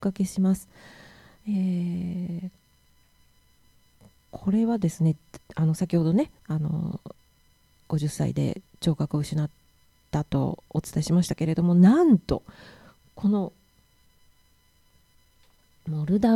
かけします。これはですね、先ほどね、50歳で聴覚を失ったとお伝えしましたけれども、なんとこのモルダ